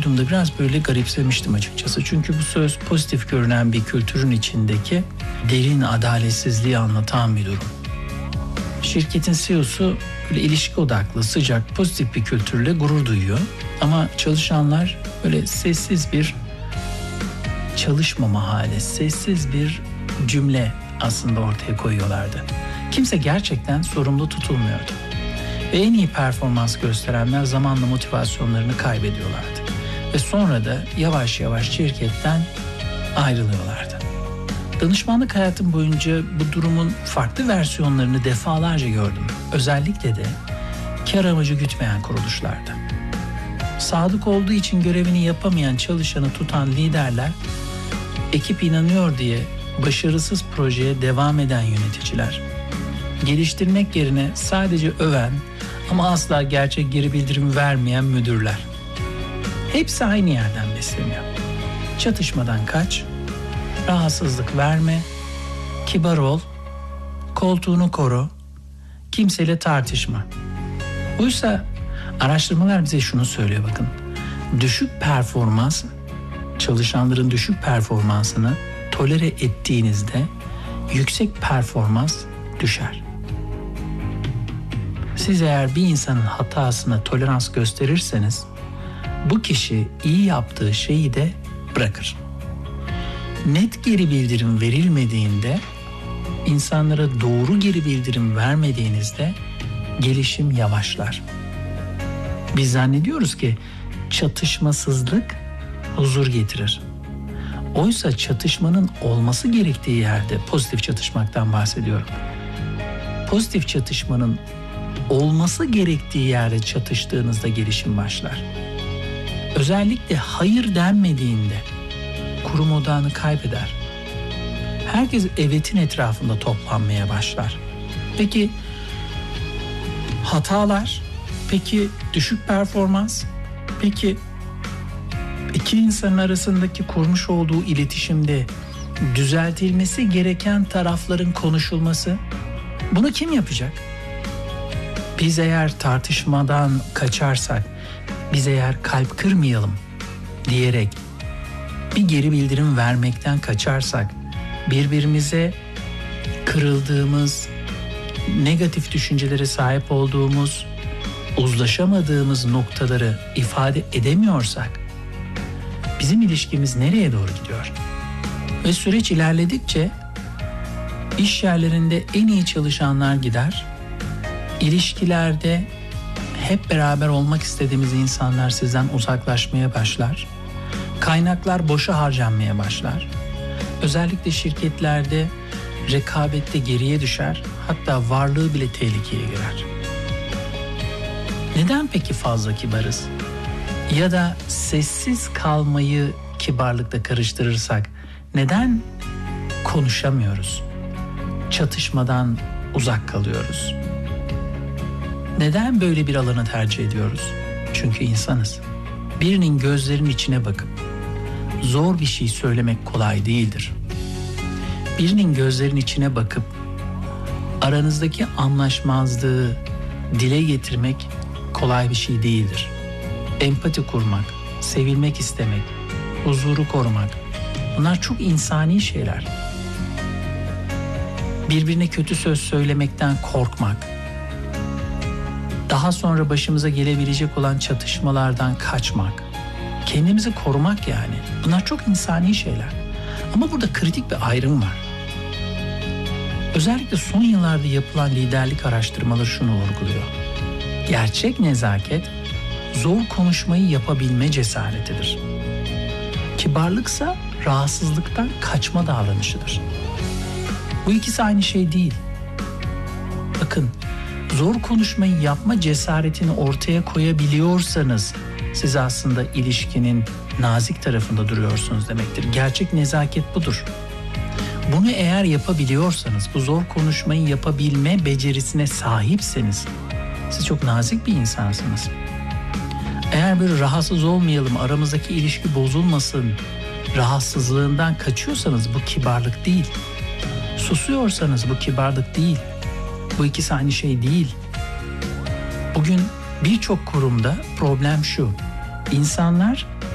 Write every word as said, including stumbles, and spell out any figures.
duyduğumda biraz böyle garipsemiştim açıkçası. Çünkü bu söz pozitif görünen bir kültürün içindeki derin adaletsizliği anlatan bir durum. Şirketin C E O'su böyle ilişki odaklı, sıcak, pozitif bir kültürle gurur duyuyor. Ama çalışanlar böyle sessiz bir çalışmama hali, sessiz bir cümle aslında ortaya koyuyorlardı. Kimse gerçekten sorumlu tutulmuyordu. Ve en iyi performans gösterenler zamanla motivasyonlarını kaybediyorlardı. Ve sonra da yavaş yavaş şirketten ayrılıyorlardı. Danışmanlık hayatım boyunca bu durumun farklı versiyonlarını defalarca gördüm. Özellikle de kar amacı gütmeyen kuruluşlarda. Sadık olduğu için görevini yapamayan çalışanı tutan liderler, ekip inanıyor diye başarısız projeye devam eden yöneticiler, geliştirmek yerine sadece öven ama asla gerçek geri bildirim vermeyen müdürler. Hepsi aynı yerden besleniyor. Çatışmadan kaç, rahatsızlık verme, kibar ol, koltuğunu koru, kimseyle tartışma. Oysa araştırmalar bize şunu söylüyor bakın. Düşük performans, çalışanların düşük performansını tolere ettiğinizde yüksek performans düşer. Siz eğer bir insanın hatasına tolerans gösterirseniz bu kişi iyi yaptığı şeyi de bırakır. Net geri bildirim verilmediğinde, insanlara doğru geri bildirim vermediğinizde gelişim yavaşlar. Biz zannediyoruz ki çatışmasızlık huzur getirir. Oysa çatışmanın olması gerektiği yerde, pozitif çatışmaktan bahsediyorum. Pozitif çatışmanın olması gerektiği yerde çatıştığınızda gelişim başlar. Özellikle hayır denmediğinde kurum odağını kaybeder. Herkes evetin etrafında toplanmaya başlar. Peki hatalar, peki düşük performans, peki iki insanın arasındaki kurmuş olduğu iletişimde düzeltilmesi gereken tarafların konuşulması, bunu kim yapacak? Biz eğer tartışmadan kaçarsak, biz eğer kalp kırmayalım diyerek bir geri bildirim vermekten kaçarsak, birbirimize kırıldığımız, negatif düşüncelere sahip olduğumuz, uzlaşamadığımız noktaları ifade edemiyorsak, bizim ilişkimiz nereye doğru gidiyor? Ve süreç ilerledikçe iş yerlerinde en iyi çalışanlar gider, ilişkilerde hep beraber olmak istediğimiz insanlar sizden uzaklaşmaya başlar, kaynaklar boşa harcanmaya başlar. Özellikle şirketlerde rekabette geriye düşer, hatta varlığı bile tehlikeye girer. Neden peki fazla kibarız? Ya da sessiz kalmayı kibarlıkla karıştırırsak neden konuşamıyoruz? Çatışmadan uzak kalıyoruz. Neden böyle bir alanı tercih ediyoruz? Çünkü insanız. Birinin gözlerinin içine bakıp zor bir şey söylemek kolay değildir. Birinin gözlerinin içine bakıp aranızdaki anlaşmazlığı dile getirmek kolay bir şey değildir. Empati kurmak, sevilmek istemek, huzuru korumak, bunlar çok insani şeyler. Birbirine kötü söz söylemekten korkmak, daha sonra başımıza gelebilecek olan çatışmalardan kaçmak, kendimizi korumak yani. Bunlar çok insani şeyler. Ama burada kritik bir ayrım var. Özellikle son yıllarda yapılan liderlik araştırmaları şunu vurguluyor. Gerçek nezaket, zor konuşmayı yapabilme cesaretidir. Kibarlıksa rahatsızlıktan kaçma davranışıdır. Bu ikisi aynı şey değil. Bakın, zor konuşmayı yapma cesaretini ortaya koyabiliyorsanız siz aslında ilişkinin nazik tarafında duruyorsunuz demektir. Gerçek nezaket budur. Bunu eğer yapabiliyorsanız, bu zor konuşmayı yapabilme becerisine sahipseniz siz çok nazik bir insansınız. Eğer böyle rahatsız olmayalım, aramızdaki ilişki bozulmasın, rahatsızlığından kaçıyorsanız bu kibarlık değil. Susuyorsanız bu kibarlık değil. Bu ikisi aynı şey değil. Bugün birçok kurumda problem şu. İnsanlar